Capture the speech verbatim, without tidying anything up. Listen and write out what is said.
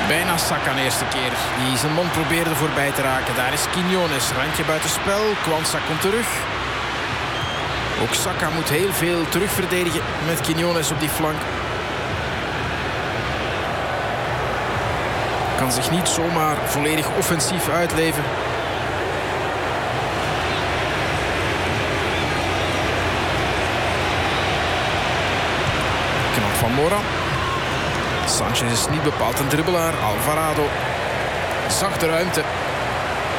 Bijna Saka de eerste keer die zijn man probeerde voorbij te raken. Daar is Quiñones, randje buitenspel. Quansah komt terug. Ook Saka moet heel veel terugverdedigen met Quiñones op die flank. Kan zich niet zomaar volledig offensief uitleven. Knap van Mora. Sanchez is niet bepaald een dribbelaar. Alvarado zag de ruimte.